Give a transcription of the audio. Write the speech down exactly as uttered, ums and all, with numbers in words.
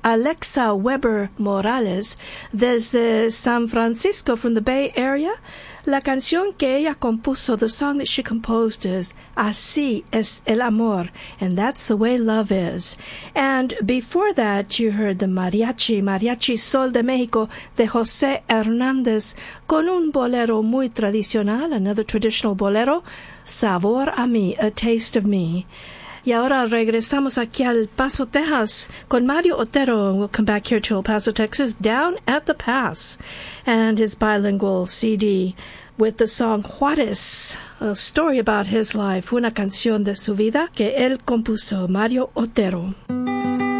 Alexa Weber Morales desde San Francisco from the Bay Area. La canción que ella compuso, the song that she composed is Así es el amor, and that's the way love is. And before that, you heard the mariachi, Mariachi Sol de México de José Hernández, con un bolero muy tradicional, another traditional bolero, Sabor a mí, A Taste of Me. Y ahora regresamos aquí al Paso, Texas, con Mario Otero. We'll come back here to El Paso, Texas, Down at the Pass, and his bilingual C D with the song Juárez, a story about his life, una canción de su vida que él compuso, Mario Otero.